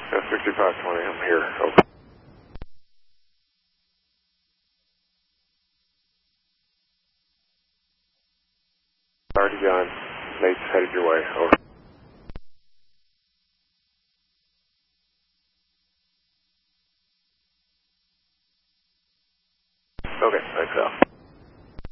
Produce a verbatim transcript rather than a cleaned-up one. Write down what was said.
F sixty-five twenty, I'm here. Over. Already gone. Nate's headed your way. Over. Okay, thanks, Al.